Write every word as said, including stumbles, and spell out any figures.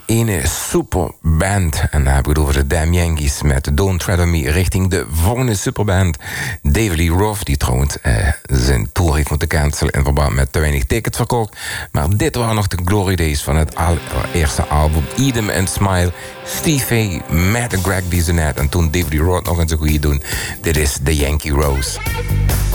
ene superband. En dan heb ik het over de Damn Yankees met Don't Tread on Me richting de volgende superband. David Lee Roth, die trouwens eh, zijn tour heeft moeten cancelen in verband met te weinig tickets verkocht. Maar dit waren nog de glory days van het allereerste album Eat 'em and Smile. Steve Vai, Matt en Greg Bissonette en toen David Lee Roth nog eens een goede doen. Dit is The Yankee Rose.